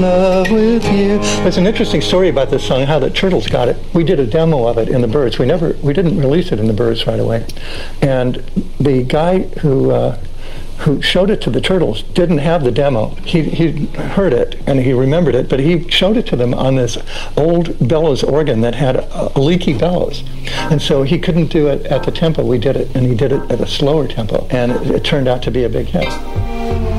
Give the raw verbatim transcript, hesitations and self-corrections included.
Love with you. There's an interesting story about this song, how the Turtles got it. We did a demo of it in the Byrds. We never, we didn't release it in the Byrds right away. And the guy who uh, who showed it to the Turtles didn't have the demo. He he heard it and he remembered it, but he showed it to them on this old bellows organ that had a, a leaky bellows, and so he couldn't do it at the tempo we did it, and he did it at a slower tempo, and it, it turned out to be a big hit.